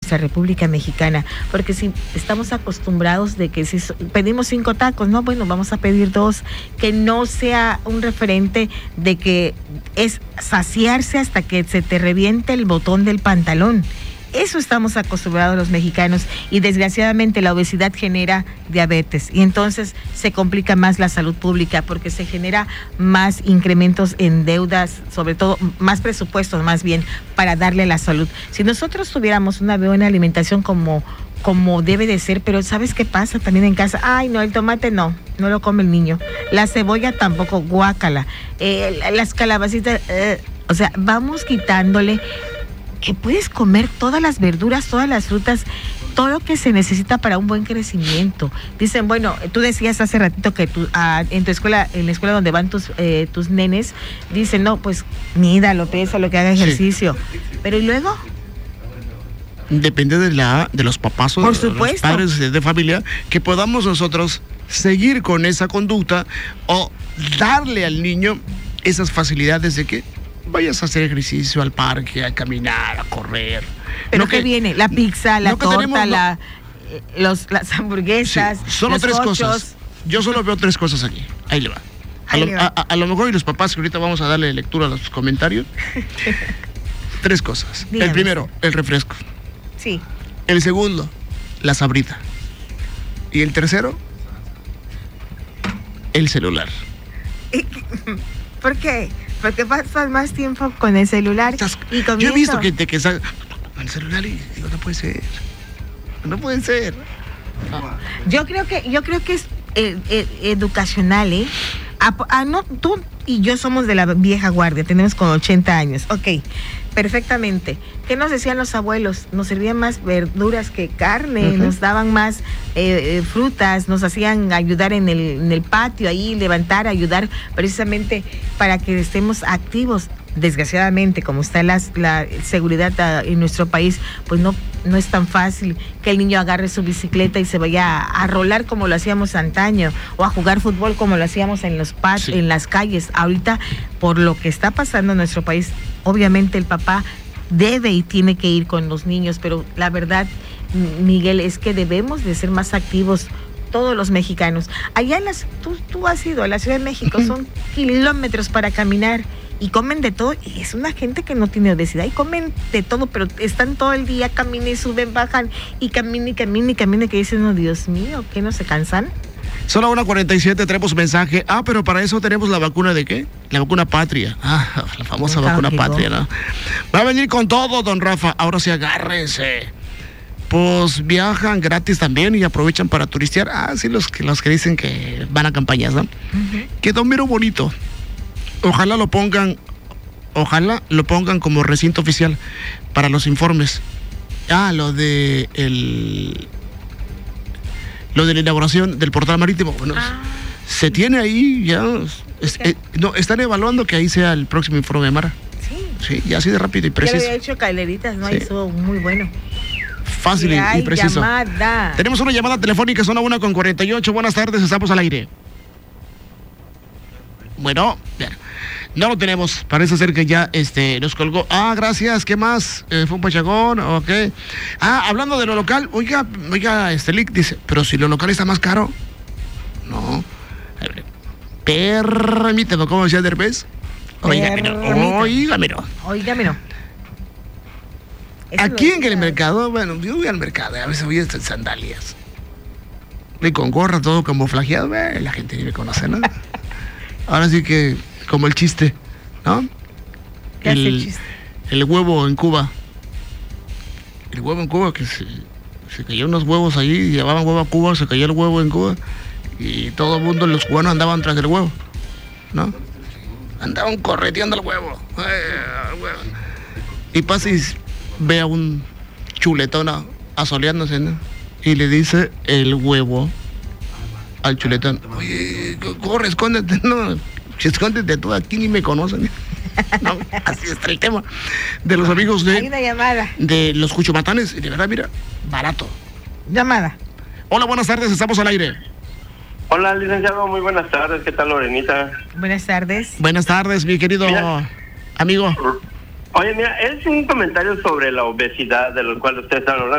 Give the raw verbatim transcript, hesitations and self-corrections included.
nuestra República Mexicana, porque si estamos acostumbrados de que si pedimos cinco tacos, no, bueno, vamos a pedir dos, que no sea un referente de que es saciarse hasta que se te reviente el botón del pantalón. Eso estamos acostumbrados los mexicanos y desgraciadamente la obesidad genera diabetes y entonces se complica más la salud pública porque se genera más incrementos en deudas, sobre todo más presupuestos más bien para darle a la salud. Si nosotros tuviéramos una buena alimentación como, como debe de ser, pero ¿sabes qué pasa también en casa? Ay, no, el tomate no, no lo come el niño. La cebolla tampoco, guácala. Eh, las calabacitas, eh, o sea, vamos quitándole que puedes comer todas las verduras, todas las frutas, todo lo que se necesita para un buen crecimiento. Dicen, bueno, tú decías hace ratito que tú, ah, en tu escuela, en la escuela donde van tus eh, tus nenes, dicen, no, pues mídalo, pésalo, que haga ejercicio. Sí. Pero ¿y luego? Depende de la de los papás o Por de los padres de, de familia, que podamos nosotros seguir con esa conducta o darle al niño esas facilidades de que vayas a hacer ejercicio al parque, a caminar, a correr. ¿Pero no qué que, viene? La pizza, la no torta, tenemos, la, no. los, las hamburguesas, sí, solo los tres cochos. cosas. Yo solo veo tres cosas aquí. Ahí le va. A, Ahí lo, le va. A, a, a lo mejor y los papás, que ahorita vamos a darle lectura a los comentarios. Tres cosas. Dígame. El primero, el refresco. Sí. El segundo, la sabrita. Y el tercero, el celular. ¿Por qué? Porque pasas más tiempo con el celular y comiendo. Yo he visto gente que está con el celular y digo, no puede ser. No puede ser. Ah. Yo creo que, yo creo que es eh, eh, educacional, ¿eh? A, a, no, tú y yo somos de la vieja guardia, tenemos como ochenta años, ok, perfectamente. ¿Qué nos decían los abuelos? Nos servían más verduras que carne, uh-huh. Nos daban más eh, eh, frutas, nos hacían ayudar en el, en el patio, ahí levantar, ayudar precisamente para que estemos activos. Desgraciadamente, como está la, la seguridad en nuestro país, pues no, no es tan fácil que el niño agarre su bicicleta y se vaya a, a rolar como lo hacíamos antaño o a jugar fútbol como lo hacíamos en los pat- sí. en las calles. Ahorita, por lo que está pasando en nuestro país, obviamente el papá debe y tiene que ir con los niños, pero la verdad, Miguel, es que debemos de ser más activos todos los mexicanos. Allá en las, tú, tú has ido a la Ciudad de México, son kilómetros para caminar. Y comen de todo, y es una gente que no tiene obesidad, y comen de todo, pero están todo el día, caminan y suben, bajan, y caminan y caminan y caminan, que dicen, no, Dios mío, ¿qué no se cansan? Son las una cuarenta y siete, tenemos mensaje. Ah, pero para eso tenemos la vacuna de qué? La vacuna patria. Ah, la famosa Nunca vacuna llegó. patria, ¿no? Va a venir con todo, don Rafa. Ahora sí, agárrense. Pues viajan gratis también y aprovechan para turistear. Ah, sí, los que, los que dicen que van a campañas, ¿no? Uh-huh. Quedó mero bonito. Ojalá lo pongan, ojalá lo pongan como recinto oficial para los informes. Ah, lo de el, lo de la inauguración del portal marítimo. Bueno, ah, se tiene ahí ya. Es, eh, no, están evaluando que ahí sea el próximo informe de Mara. Sí. Sí, ya así de rápido y preciso. Ya le había hecho caleritas, ¿no? Sí. Eso muy bueno. Fácil y, y preciso. Llamada. Tenemos una llamada telefónica, son a una con cuarenta y ocho. Buenas tardes, estamos al aire. Bueno, bien. No lo tenemos, parece ser que ya este, nos colgó. Ah, gracias, ¿qué más? Eh, ¿Fue un pachagón? Ok. Ah, hablando de lo local, oiga, oiga, este Lick dice, pero si lo local está más caro. No. Permíteme, ¿cómo decía Derbez? Oígamelo, oígamelo. Oígamelo. Aquí en el mercado, bueno, yo voy al mercado, a veces voy en sandalias. Y con gorra, todo camuflajeado, eh, la gente ni me conoce, ¿no? Ahora sí que, como el chiste, ¿no? ¿Qué el, hace el chiste? El huevo en Cuba. El huevo en Cuba, que se, se cayó unos huevos ahí, llevaban huevo a Cuba, se cayó el huevo en Cuba, y todo el mundo, los cubanos andaban tras del huevo, ¿no? Andaban correteando el huevo. Eh, el huevo. Y pasa y ve a un chuletón asoleándose, ¿no? Y le dice el huevo al chuletón, oye, corre, escóndete, no, escóndete tú, aquí ni me conocen. No, así está el tema de los amigos de, hay una llamada. De los cuchumatanes, y de verdad, mira, barato. Llamada. Hola, buenas tardes, estamos al aire. Hola, licenciado, muy buenas tardes, ¿qué tal, Lorenita? Buenas tardes. Buenas tardes, mi querido mira, amigo. Oye, mira, es un comentario sobre la obesidad de lo cual usted está hablando.